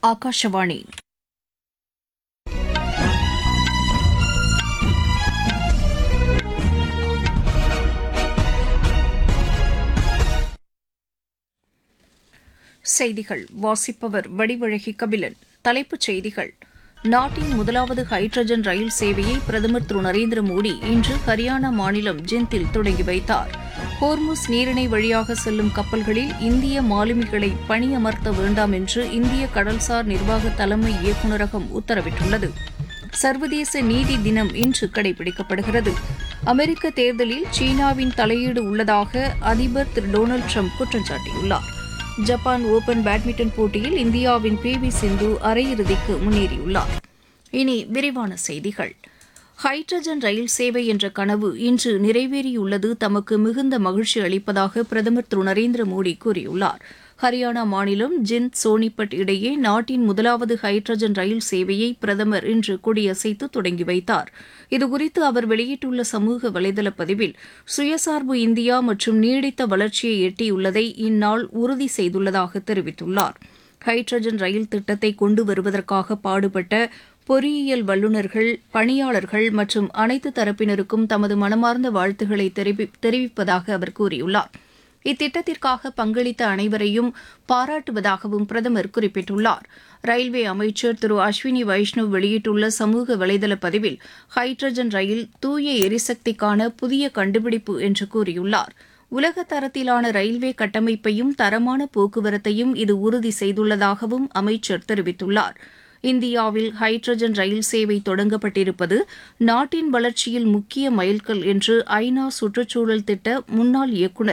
ஆகாஷவாணி. செய்திகள் வாசிப்பவர் வடிவழகி கபிலன். தலைப்புச் செய்திகள்: நாட்டின் முதலாவது ஹைட்ரஜன் ரயில் சேவையை பிரதமர் திரு நரேந்திர மோடி இன்று ஹரியானா மாநிலம் ஜிந்தில் தொடங்கி வைத்தார். ஹோர்முஸ் நீரிணை வழியாக செல்லும் கப்பல்களில் இந்திய மாலுமிகளை பணியமர்த்த வேண்டாம் என்று இந்திய கடல்சார் நிர்வாக தலைமை இயக்குநரகம் உத்தரவிட்டுள்ளது. சர்வதேச நீதி தினம் இன்று கடைபிடிக்கப்படுகிறது. அமெரிக்க தேர்தலில் சீனாவின் தலையீடு உள்ளதாக அதிபர் திரு டொனால்டு ட்ரம்ப் குற்றம் சாட்டியுள்ளார். ஜப்பான் ஓபன் பேட்மிண்டன் போட்டியில் இந்தியாவின் பி.வி. சிந்து அரையிறுதிக்கு முன்னேறியுள்ளார். இனி விரிவான செய்திகள். ஹைட்ரஜன் ரயில் சேவை என்ற கனவு இன்று நிறைவேறியுள்ளது தமக்கு மிகுந்த மகிழ்ச்சி அளிப்பதாக பிரதமர் திரு நரேந்திர மோடி கூறியுள்ளார். ஹரியானா மாநிலம் ஜிந்த் சோனிபட் இடையே நாட்டின் முதலாவது ஹைட்ரஜன் ரயில் சேவையை பிரதமர் இன்று கொடியசைத்து தொடங்கி வைத்தார். இதுகுறித்து அவர் வெளியிட்டுள்ள சமூக வலைதள பதிவில், சுயசார்பு இந்தியா மற்றும் நீடித்த வளர்ச்சியை எட்டியுள்ளதை இந்நாள் உறுதி செய்துள்ளதாக தெரிவித்துள்ளார். ஹைட்ரஜன் ரயில் திட்டத்தை கொண்டு வருவதற்காக பாடுபட்ட பொறியியல் வல்லுநர்கள், பணியாளர்கள் மற்றும் அனைத்து தரப்பினருக்கும் தமது மனமார்ந்த வாழ்த்துக்களை தெரிவிப்பதாக அவர் கூறியுள்ளார். இத்திட்டத்திற்காக பங்களித்த அனைவரையும் பாராட்டுவதாகவும் பிரதமர் குறிப்பிட்டுள்ளார். ரயில்வே அமைச்சர் திரு அஸ்வினி வைஷ்ணவ் வெளியிட்டுள்ள சமூக வலைதள பதிவில், ஹைட்ரஜன் ரயில் தூய எரிசக்திக்கான புதிய கண்டுபிடிப்பு என்று கூறியுள்ளார். உலக தரத்திலான ரயில்வே கட்டமைப்பையும் தரமான போக்குவரத்தையும் இது உறுதி செய்துள்ளதாகவும் அமைச்சர் தெரிவித்துள்ளார். இந்தியாவில் ஹைட்ரஜன் ரயில் சேவை தொடங்கப்பட்டிருப்பது நாட்டின் வளர்ச்சியில் முக்கிய மைல்கல் என்று ஐநா சுற்றுச்சூழல் திட்ட முன்னாள் இயக்குநர்